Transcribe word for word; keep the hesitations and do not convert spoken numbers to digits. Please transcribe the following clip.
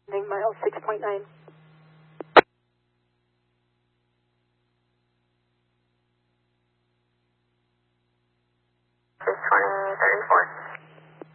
Nine miles, six point nine. Six twenty thirty four.